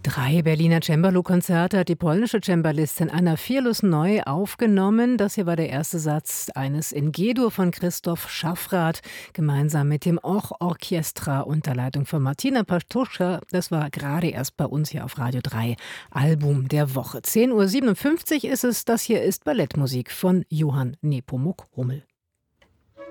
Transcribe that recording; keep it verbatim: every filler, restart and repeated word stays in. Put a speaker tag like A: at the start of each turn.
A: Drei Berliner Cembalo-Konzerte hat die polnische Cembalistin Anna Firlus neu aufgenommen. Das hier war der erste Satz eines in G-Dur von Christoph Schaffrath, gemeinsam mit dem Och Orchestra unter Leitung von Martina Pasztuszka. Das war gerade erst bei uns hier auf Radio drei. Album der Woche. zehn Uhr siebenundfünfzig ist es. Das hier ist Ballettmusik von Johann Nepomuk Hummel.